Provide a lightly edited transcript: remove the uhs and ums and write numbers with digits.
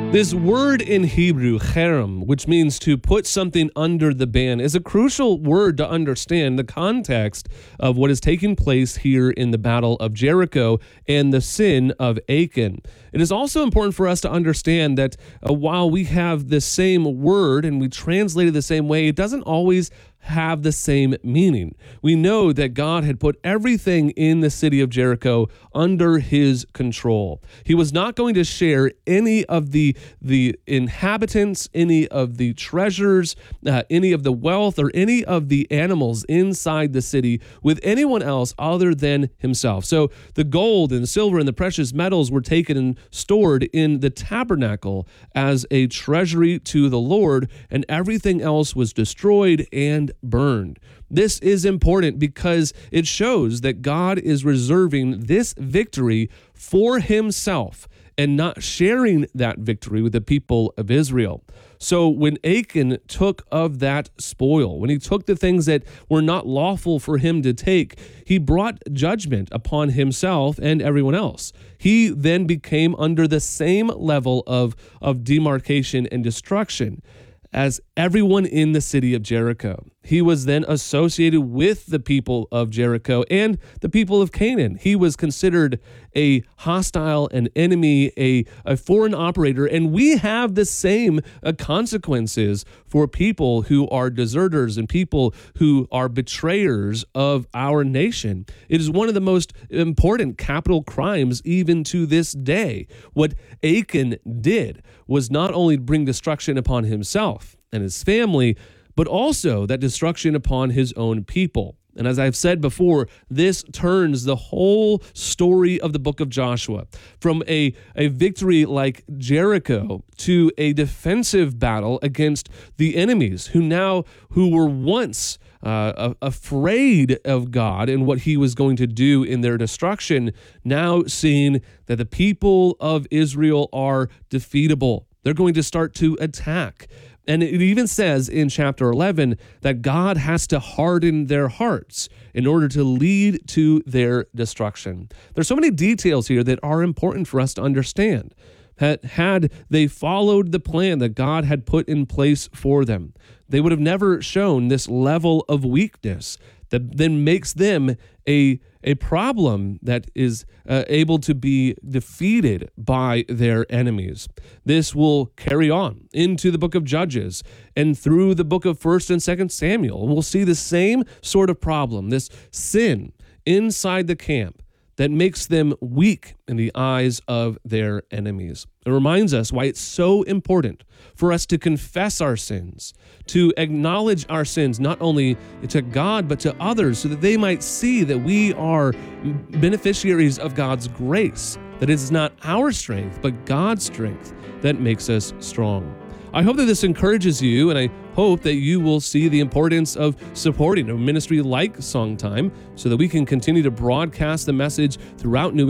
This word in Hebrew, cherem, which means to put something under the ban, is a crucial word to understand the context of what is taking place here in the Battle of Jericho and the sin of Achan. It is also important for us to understand that while we have the same word and we translate it the same way, it doesn't always have the same meaning. We know that God had put everything in the city of Jericho under his control. He was not going to share any of the inhabitants, any of the treasures, any of the wealth, or any of the animals inside the city with anyone else other than himself. So the gold and silver and the precious metals were taken and stored in the tabernacle as a treasury to the Lord, and everything else was destroyed and burned. This is important because it shows that God is reserving this victory for himself and not sharing that victory with the people of Israel. So when Achan took of that spoil, when he took the things that were not lawful for him to take, he brought judgment upon himself and everyone else. He then became under the same level of demarcation and destruction as everyone in the city of Jericho. He was then associated with the people of Jericho and the people of Canaan. He was considered a hostile, an enemy, a foreign operator, and we have the same consequences for people who are deserters and people who are betrayers of our nation. It is one of the most important capital crimes even to this day. What Achan did was not only bring destruction upon himself and his family, but also that destruction upon his own people. And as I've said before, this turns the whole story of the book of Joshua from a victory like Jericho to a defensive battle against the enemies who were once afraid of God and what he was going to do in their destruction, now seeing that the people of Israel are defeatable. They're going to start to attack. And it even says in chapter 11 that God has to harden their hearts in order to lead to their destruction. There's so many details here that are important for us to understand. Had they followed the plan that God had put in place for them, they would have never shown this level of weakness that then makes them a problem that is able to be defeated by their enemies. This will carry on into the book of Judges and through the book of 1st and 2nd Samuel. We'll see the same sort of problem, this sin inside the camp that makes them weak in the eyes of their enemies. It reminds us why it's so important for us to confess our sins, to acknowledge our sins, not only to God, but to others, so that they might see that we are beneficiaries of God's grace, that it is not our strength, but God's strength that makes us strong. I hope that this encourages you, and I hope that you will see the importance of supporting a ministry like Songtime so that we can continue to broadcast the message throughout New England